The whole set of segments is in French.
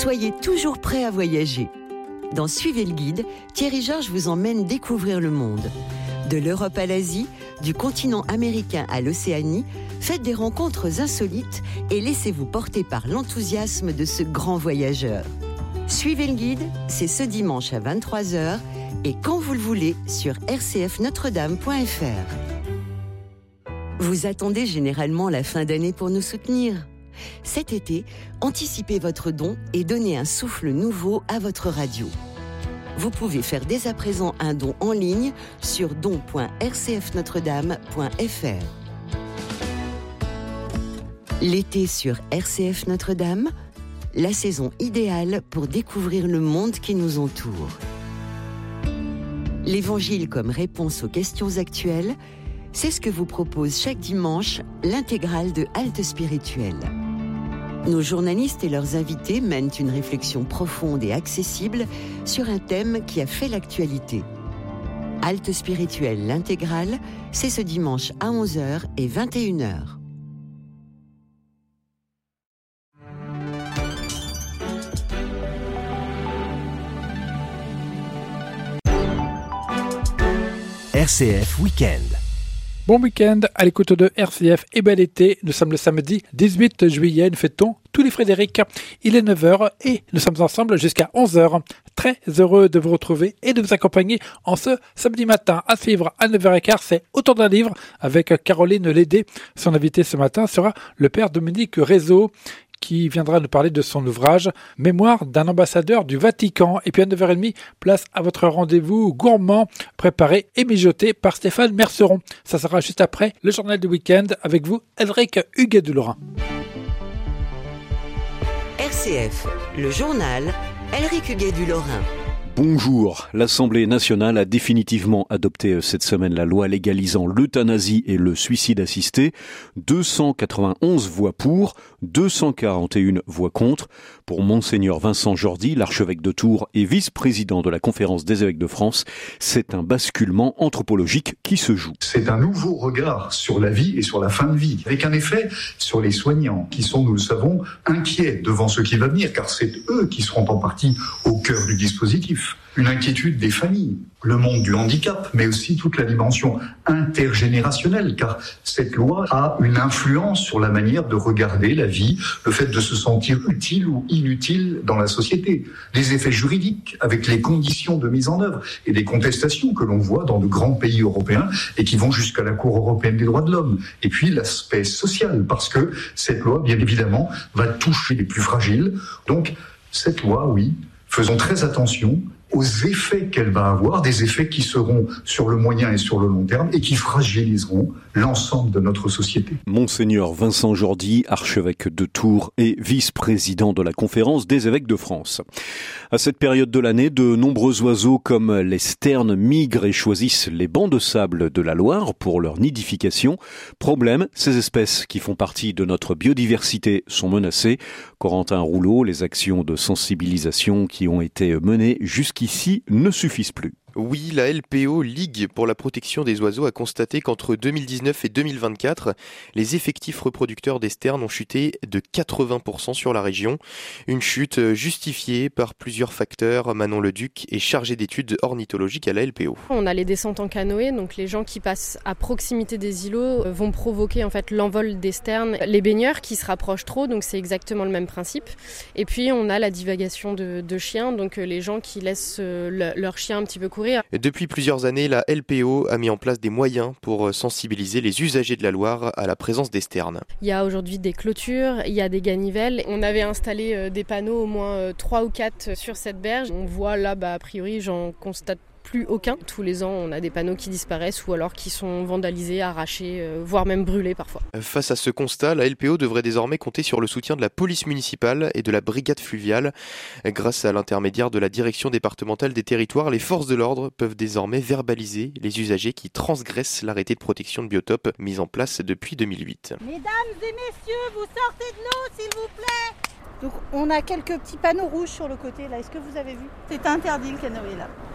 Soyez toujours prêt à voyager. Dans Suivez le guide, Thierry Georges vous emmène découvrir le monde. De l'Europe à l'Asie, du continent américain à l'Océanie, faites des rencontres insolites et laissez-vous porter par l'enthousiasme de ce grand voyageur. Suivez le guide, c'est ce dimanche à 23h et quand vous le voulez sur rcfnotredame.fr. Vous attendez généralement la fin d'année pour nous soutenir. Cet été, anticipez votre don et donnez un souffle nouveau à votre radio. Vous pouvez faire dès à présent un don en ligne sur don.rcfnotredame.fr. L'été sur RCF Notre-Dame, la saison idéale pour découvrir le monde qui nous entoure. L'Évangile comme réponse aux questions actuelles, c'est ce que vous propose chaque dimanche l'intégrale de Halte Spirituelle. Nos journalistes et leurs invités mènent une réflexion profonde et accessible sur un thème qui a fait l'actualité. Halte Spirituelle, l'intégrale, c'est ce dimanche à 11h et 21h. RCF Week-end. Bon week-end à l'écoute de RCF et bel été. Nous sommes le samedi 18 juillet. Nous fêtons tous les Frédéric. Il est 9h et nous sommes ensemble jusqu'à 11h. Très heureux de vous retrouver et de vous accompagner en ce samedi matin. À suivre à 9h15, c'est Autour d'un livre avec Caroline Lédé. Son invité ce matin sera le père Dominique Rézeau, qui viendra nous parler de son ouvrage « Mémoire d'un ambassadeur du Vatican ». Et puis à 9h30, place à votre rendez-vous gourmand, préparé et mijoté par Stéphane Merceron. Ça sera juste après le journal du week-end avec vous, Elric Huguet-Dulaurent. RCF, le journal, Elric Huguet-Dulaurent. Bonjour, l'Assemblée nationale a définitivement adopté cette semaine la loi légalisant l'euthanasie et le suicide assisté. 291 voix pour, 241 voix contre. Pour Monseigneur Vincent Jordi, l'archevêque de Tours et vice-président de la Conférence des évêques de France, c'est un basculement anthropologique qui se joue. C'est un nouveau regard sur la vie et sur la fin de vie, avec un effet sur les soignants qui sont, nous le savons, inquiets devant ce qui va venir, car c'est eux qui seront en partie au cœur du dispositif. Une inquiétude des familles, le monde du handicap, mais aussi toute la dimension intergénérationnelle, car cette loi a une influence sur la manière de regarder la vie, le fait de se sentir utile ou inutile dans la société, les effets juridiques avec les conditions de mise en œuvre et des contestations que l'on voit dans de grands pays européens et qui vont jusqu'à la Cour européenne des droits de l'homme. Et puis l'aspect social, parce que cette loi, bien évidemment, va toucher les plus fragiles. Donc cette loi, oui, faisons très attention aux effets qu'elle va avoir, des effets qui seront sur le moyen et sur le long terme et qui fragiliseront l'ensemble de notre société. Monseigneur Vincent Jordi, archevêque de Tours et vice-président de la Conférence des évêques de France. À cette période de l'année, de nombreux oiseaux comme les sternes migrent et choisissent les bancs de sable de la Loire pour leur nidification. Problème, ces espèces qui font partie de notre biodiversité sont menacées. Corentin Rouleau, les actions de sensibilisation qui ont été menées jusqu'ici ne suffisent plus. Oui, la LPO, Ligue pour la protection des oiseaux, a constaté qu'entre 2019 et 2024, les effectifs reproducteurs des sternes ont chuté de 80% sur la région. Une chute justifiée par plusieurs facteurs. Manon Leduc est chargée d'études ornithologiques à la LPO. On a les descentes en canoë, donc les gens qui passent à proximité des îlots vont provoquer en fait l'envol des sternes. Les baigneurs qui se rapprochent trop, donc c'est exactement le même principe. Et puis on a la divagation de chiens, donc les gens qui laissent leurs chiens un petit peu courir. Depuis plusieurs années, la LPO a mis en place des moyens pour sensibiliser les usagers de la Loire à la présence des sternes. Il y a aujourd'hui des clôtures, il y a des ganivelles. On avait installé des panneaux, au moins 3 ou 4 sur cette berge. On voit là, a priori, j'en constate plus aucun. Tous les ans, on a des panneaux qui disparaissent ou alors qui sont vandalisés, arrachés, voire même brûlés parfois. Face à ce constat, la LPO devrait désormais compter sur le soutien de la police municipale et de la brigade fluviale. Grâce à l'intermédiaire de la direction départementale des territoires, les forces de l'ordre peuvent désormais verbaliser les usagers qui transgressent l'arrêté de protection de biotope mis en place depuis 2008. Mesdames et messieurs, vous sortez de l'eau s'il vous plaît. Donc on a quelques petits panneaux rouges sur le côté là, est-ce que vous avez vu ? C'est interdit le canoë là.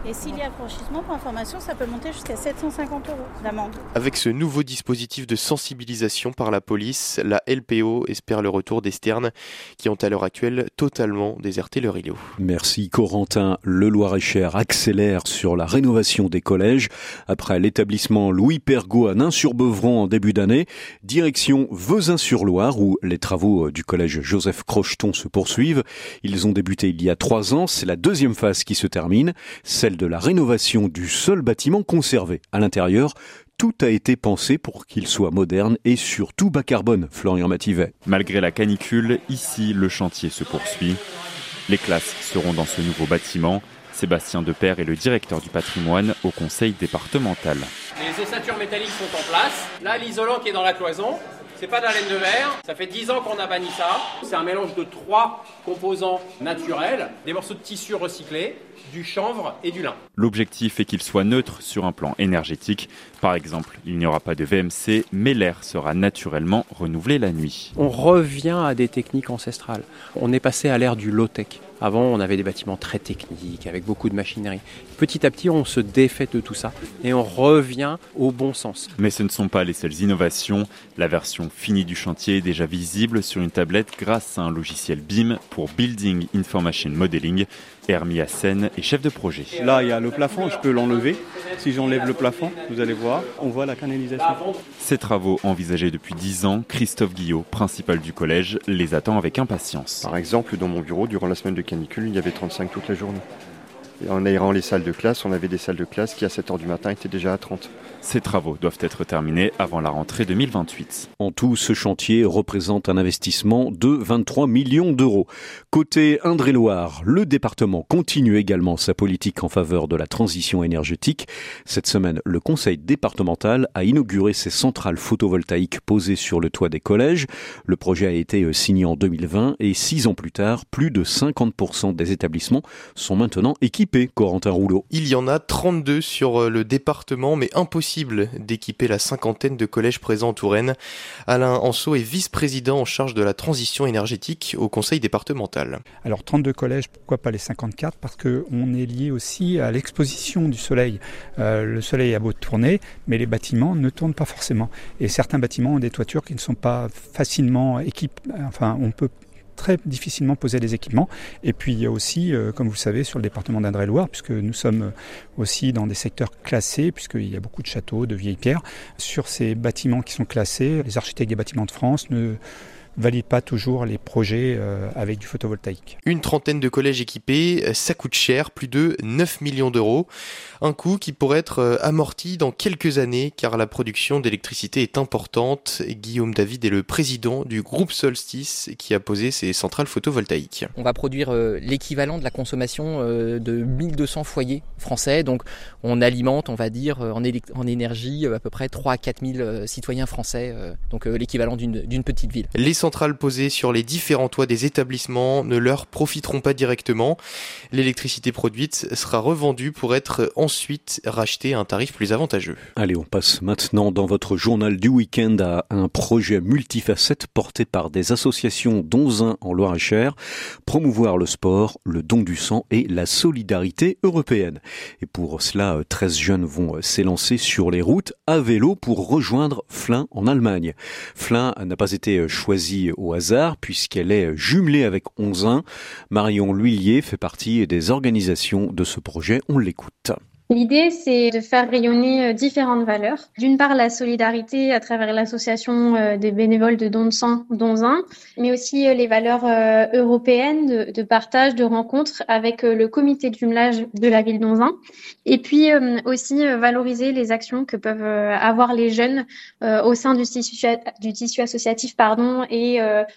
Et s'il y a franchissement, pour information, ça peut monter jusqu'à 750 € d'amende. Avec ce nouveau dispositif de sensibilisation par la police, la LPO espère le retour des sternes qui ont à l'heure actuelle totalement déserté leur îlot. Merci Corentin. Le Loir-et-Cher accélère sur la rénovation des collèges. Après l'établissement Louis Pergaud à Nain-sur-Beuvron en début d'année, direction Vezin-sur-Loire où les travaux du collège Joseph Crocheton se poursuivent. Ils ont débuté il y a 3 ans. C'est la deuxième phase qui se termine, celle de la rénovation du seul bâtiment conservé. À l'intérieur, tout a été pensé pour qu'il soit moderne et surtout bas carbone, Florian Mativet. Malgré la canicule, ici, le chantier se poursuit. Les classes seront dans ce nouveau bâtiment. Sébastien Depère est le directeur du patrimoine au conseil départemental. Les ossature métalliques sont en place. Là, l'isolant qui est dans la cloison, c'est pas de la laine de verre. Ça fait 10 ans qu'on a banni ça. C'est un mélange de 3 composants naturels, des morceaux de tissu recyclés, du chanvre et du lin. L'objectif est qu'il soit neutre sur un plan énergétique. Par exemple, il n'y aura pas de VMC, mais l'air sera naturellement renouvelé la nuit. On revient à des techniques ancestrales. On est passé à l'ère du low-tech. Avant, on avait des bâtiments très techniques, avec beaucoup de machinerie. Petit à petit, on se défait de tout ça et on revient au bon sens. Mais ce ne sont pas les seules innovations. La version finie du chantier est déjà visible sur une tablette grâce à un logiciel BIM pour Building Information Modeling. Hermie Hassen est chef de projet. Là, il y a le plafond, je peux l'enlever. Si j'enlève le plafond, vous allez voir, on voit la canalisation. Ces travaux envisagés depuis 10 ans, Christophe Guillot, principal du collège, les attend avec impatience. Par exemple, dans mon bureau, durant la semaine de canicule, il y avait 35 toute la journée. Et en aérant les salles de classe, on avait des salles de classe qui à 7h du matin étaient déjà à 30. Ces travaux doivent être terminés avant la rentrée 2028. En tout, ce chantier représente un investissement de 23 millions d'euros. Côté Indre-et-Loire, le département continue également sa politique en faveur de la transition énergétique. Cette semaine, le conseil départemental a inauguré ses centrales photovoltaïques posées sur le toit des collèges. Le projet a été signé en 2020 et 6 ans plus tard, plus de 50% des établissements sont maintenant équipés. Corentin Rouleau. Il y en a 32 sur le département, mais impossible d'équiper la cinquantaine de collèges présents en Touraine. Alain Anceau est vice-président en charge de la transition énergétique au conseil départemental. Alors 32 collèges, pourquoi pas les 54 ? Parce qu'on est lié aussi à l'exposition du soleil. Le soleil a beau tourner, mais les bâtiments ne tournent pas forcément. Et certains bâtiments ont des toitures qui ne sont pas facilement équipées. Enfin, on peut très difficilement poser des équipements. Et puis il y a aussi, comme vous le savez, sur le département d'Indre-et-Loire, puisque nous sommes aussi dans des secteurs classés, puisqu'il y a beaucoup de châteaux, de vieilles pierres. Sur ces bâtiments qui sont classés, les architectes des bâtiments de France ne valide pas toujours les projets avec du photovoltaïque. Une trentaine de collèges équipés, ça coûte cher, plus de 9 millions d'euros. Un coût qui pourrait être amorti dans quelques années car la production d'électricité est importante. Guillaume David est le président du groupe Solstice qui a posé ses centrales photovoltaïques. On va produire l'équivalent de la consommation de 1200 foyers français. Donc on alimente, on va dire, en énergie à peu près 3 à 4 000 citoyens français. Donc l'équivalent d'une petite ville. Les centrales posées sur les différents toits des établissements ne leur profiteront pas directement. L'électricité produite sera revendue pour être ensuite rachetée à un tarif plus avantageux. Allez, on passe maintenant dans votre journal du week-end à un projet multifacette porté par des associations dont un en Loir-et-Cher, promouvoir le sport, le don du sang et la solidarité européenne. Et pour cela, 13 jeunes vont s'élancer sur les routes à vélo pour rejoindre Flins en Allemagne. Flins n'a pas été choisie au hasard puisqu'elle est jumelée avec Onzain. Marion L'Huillier fait partie des organisations de ce projet. On l'écoute. L'idée, c'est de faire rayonner différentes valeurs. D'une part, la solidarité à travers l'association des bénévoles de don de sang, Donzin, mais aussi les valeurs européennes de partage, de rencontre avec le comité de jumelage de la ville d'Onzain. Et puis aussi valoriser les actions que peuvent avoir les jeunes au sein du tissu associatif et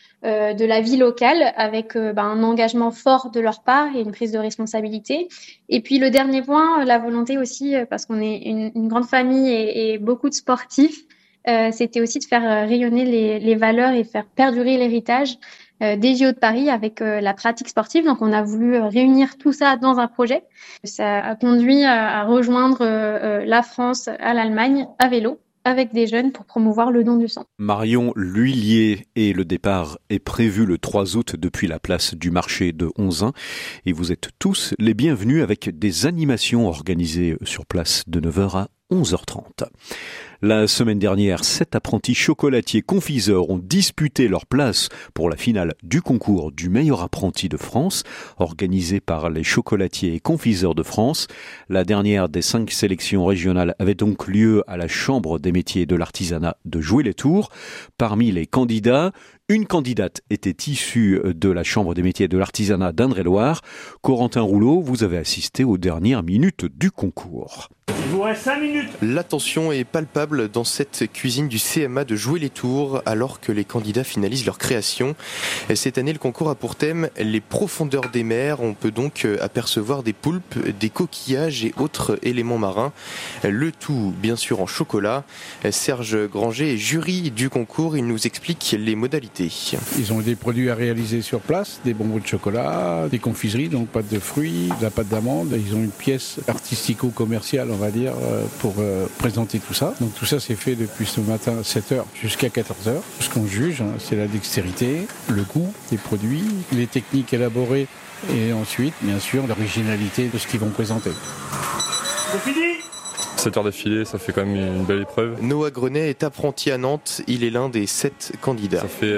de la vie locale avec un engagement fort de leur part et une prise de responsabilité. Et puis le dernier point, la volonté aussi, parce qu'on est une grande famille et beaucoup de sportifs, c'était aussi de faire rayonner les valeurs et faire perdurer l'héritage des JO de Paris avec la pratique sportive. Donc on a voulu réunir tout ça dans un projet. Ça a conduit à rejoindre la France à l'Allemagne à vélo. avec des jeunes pour promouvoir le don du sang. Marion L'Huillier, et le départ est prévu le 3 août depuis la place du marché de Onzain. Et vous êtes tous les bienvenus avec des animations organisées sur place de 9h à 11h30. La semaine dernière, 7 apprentis chocolatiers confiseurs ont disputé leur place pour la finale du concours du meilleur apprenti de France, organisé par les chocolatiers et confiseurs de France. La dernière des 5 sélections régionales avait donc lieu à la Chambre des métiers et de l'artisanat de Joué-les-Tours. Parmi les candidats, une candidate était issue de la Chambre des métiers et de l'artisanat d'Indre-et-Loire. Corentin Rouleau, vous avez assisté aux dernières minutes du concours. Il vous reste 5 minutes. La tension est palpable dans cette cuisine du CMA de Joué-les-Tours alors que les candidats finalisent leur création. Cette année, le concours a pour thème les profondeurs des mers. On peut donc apercevoir des poulpes, des coquillages et autres éléments marins. Le tout, bien sûr, en chocolat. Serge Granger est jury du concours. Il nous explique les modalités. Ils ont des produits à réaliser sur place, des bonbons de chocolat, des confiseries, donc pâte de fruits, de la pâte d'amande. Ils ont une pièce artistico-commerciale, on va dire, pour présenter tout ça. Donc tout ça c'est fait depuis ce matin 7h jusqu'à 14h. Ce qu'on juge, c'est la dextérité, le goût des produits, les techniques élaborées et ensuite, bien sûr, l'originalité de ce qu'ils vont présenter. C'est fini. 7 heures d'affilée, ça fait quand même une belle épreuve. Noah Grenet est apprenti à Nantes, il est l'un des 7 candidats. Ça fait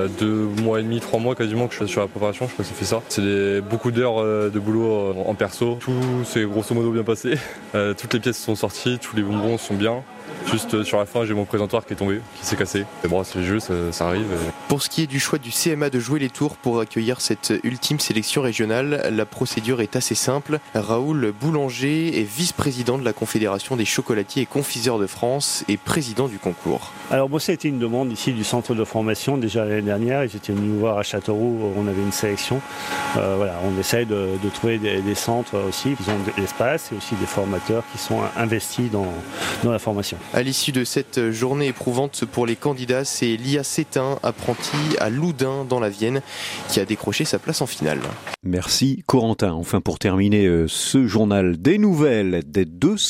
2 mois et demi, 3 mois quasiment que je suis sur la préparation, je crois que ça fait ça. C'est beaucoup d'heures de boulot en perso, tout s'est grosso modo bien passé. Toutes les pièces sont sorties, tous les bonbons sont bien. Juste sur la fin, j'ai mon présentoir qui est tombé, qui s'est cassé. Et bon, c'est le jeu, ça arrive. Pour ce qui est du choix du CMA de Joué-les-Tours pour accueillir cette ultime sélection régionale, la procédure est assez simple. Raoul Boulanger est vice-président de la Confédération des chocolatiers et confiseurs de France et président du concours. Alors moi, ça a été une demande ici du centre de formation déjà l'année dernière. Ils étaient venus nous voir à Châteauroux, on avait une sélection. Voilà, on essaye de trouver des centres aussi, qui ont de l'espace et aussi des formateurs qui sont investis dans la formation. À l'issue de cette journée éprouvante pour les candidats, c'est Lia Sétain, apprentie à Loudun dans la Vienne, qui a décroché sa place en finale. Merci Corentin. Enfin, pour terminer ce journal, des nouvelles des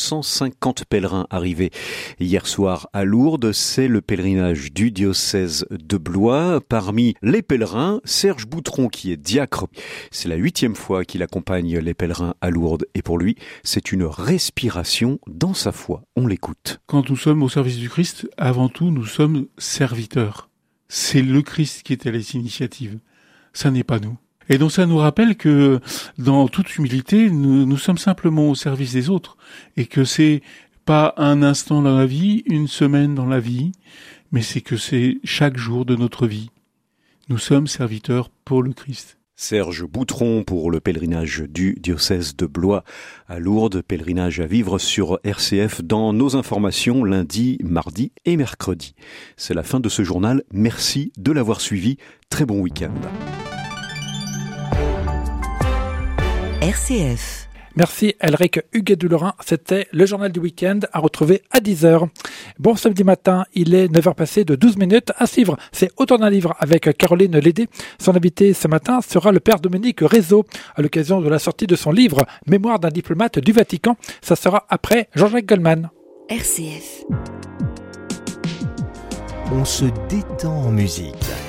250 pèlerins arrivés hier soir à Lourdes. C'est le pèlerinage du diocèse de Blois. Parmi les pèlerins, Serge Boutron qui est diacre. C'est la 8e fois qu'il accompagne les pèlerins à Lourdes et pour lui, c'est une respiration dans sa foi. On l'écoute. Quand nous sommes au service du Christ, avant tout, nous sommes serviteurs. C'est le Christ qui est à l'initiative. Ça n'est pas nous. Et donc ça nous rappelle que, dans toute humilité, nous sommes simplement au service des autres. Et que c'est pas un instant dans la vie, une semaine dans la vie, mais c'est que c'est chaque jour de notre vie. Nous sommes serviteurs pour le Christ. Serge Boutron pour le pèlerinage du diocèse de Blois à Lourdes, pèlerinage à vivre sur RCF dans nos informations lundi, mardi et mercredi. C'est la fin de ce journal, merci de l'avoir suivi, très bon week-end. RCF. Merci Elric Huguet-Doulerin, c'était le journal du week-end à retrouver à 10h. Bon samedi matin, il est 9h passé de 12 minutes à suivre. C'est Autour d'un livre avec Caroline Lédé. Son invité ce matin sera le père Dominique Rézeau à l'occasion de la sortie de son livre Mémoire d'un diplomate du Vatican. Ça sera après Jean-Jacques Goldman. RCF. On se détend en musique.